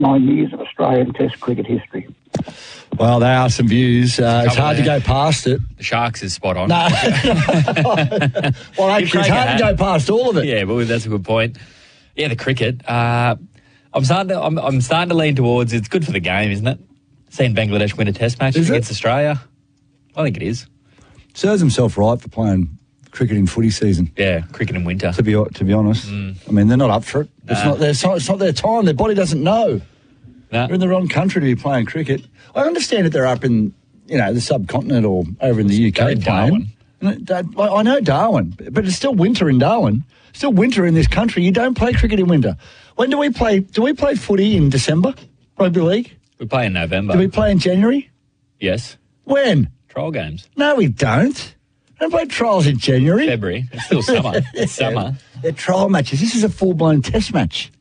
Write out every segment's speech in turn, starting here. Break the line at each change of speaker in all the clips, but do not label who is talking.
9 years of Australian Test cricket history.
Well, there are some views. It's hard to go past it.
The Sharks is spot on.
No. Well, actually, it's hard to go past all of it.
Yeah, well, that's a good point. Yeah, the cricket. I'm starting to lean towards it's good for the game, isn't it? Seeing Bangladesh win a Test match against Australia. I think it is.
Serves himself right for playing cricket in footy season.
Yeah, cricket in winter.
To be honest, I mean, they're not up for it. It's not their time. Their body doesn't know.
No.
They're in the wrong country to be playing cricket. I understand that they're up in, the subcontinent or over in the UK playing. I know Darwin, but it's still winter in Darwin. Still winter in this country. You don't play cricket in winter. When do we play? Do we play footy in December? Rugby league?
We play in November.
Do we play in January?
Yes.
When?
Trial games.
No, we don't. We don't play trials in January.
February. It's still summer. It's summer.
They're trial matches. This is a full-blown Test match.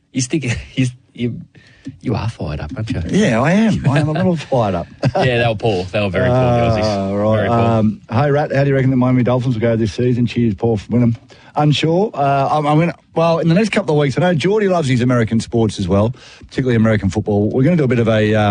You are fired up, aren't you?
Yeah, I am. I'm a little fired up.
Yeah, they were poor. They were very poor, Aussies.
Right.
Very poor.
Hey, Rat, how do you reckon the Miami Dolphins will go this season? Cheers, Paul, for winning. Unsure. In the next couple of weeks, I know Geordie loves his American sports as well, particularly American football. We're going to do a bit of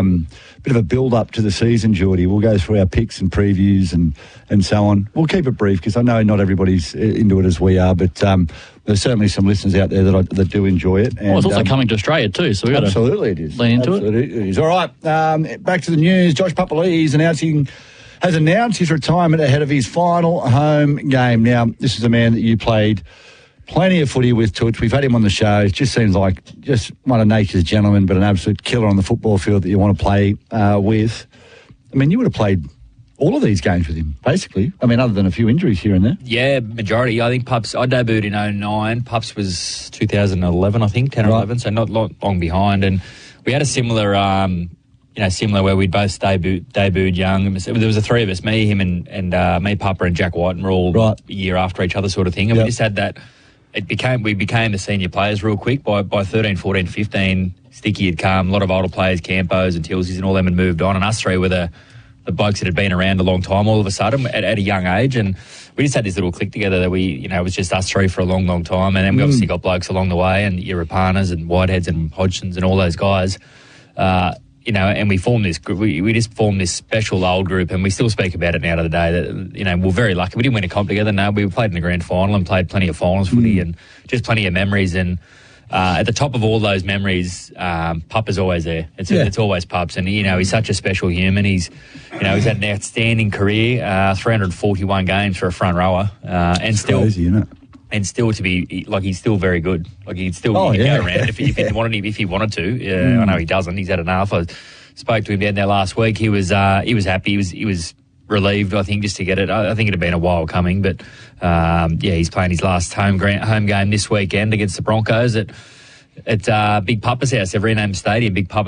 a build-up to the season, Geordie. We'll go through our picks and previews and so on. We'll keep it brief because I know not everybody's into it as we are, but there's certainly some listeners out there that do enjoy it. And,
it's also coming to Australia too, so we've got to
it is.
lean into
it is. All right, back to the news. Josh Papali'i has announced his retirement ahead of his final home game. Now, this is a man that you played plenty of footy with, Toots. We've had him on the show. It just seems like just one of nature's gentlemen, but an absolute killer on the football field that you want to play with. I mean, you would have played all of these games with him, basically. I mean, other than a few injuries here and there.
Yeah, majority. I think Pups, I debuted in 2009. Pups was 2011, I think, 10 or 11, so not long behind. And we had a similar where we'd both debuted young. There was the three of us, me, him, and me, Papa, and Jack White, and we're all a year after each other sort of thing. And we just had that. We became the senior players real quick. By 13, 14, 15, Sticky had come. A lot of older players, Campos and Tilsies and all them had moved on. And us three were the blokes that had been around a long time all of a sudden at a young age. And we just had this little click together that it was just us three for a long, long time. And then we obviously got blokes along the way, and Irapanas and Whiteheads and Hodgsons and all those guys. And we formed this group. We just formed this special old group, and we still speak about it now to the day that, we're very lucky. We didn't win a comp together. No, we played in the grand final and played plenty of finals footy and just plenty of memories. And at the top of all those memories, Pup is always there. It's always Pups. And, he's such a special human. He's had an outstanding career, 341 games for a front rower. And still,
crazy, isn't it?
And still to be he's still very good. He'd still go around if he wanted to. I know he doesn't. He's had enough. I spoke to him down there last week. He was happy. He was relieved. I think just to get it. I think it had been a while coming, but he's playing his last home game this weekend against the Broncos at Big Papa's house, Every Name Stadium. Big Papa